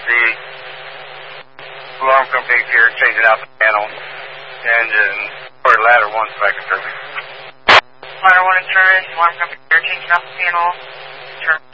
the alarm company here changing out the panel, engine, or ladder 1 second service. Ladder 1 in service, alarm company here changing out the panel, turn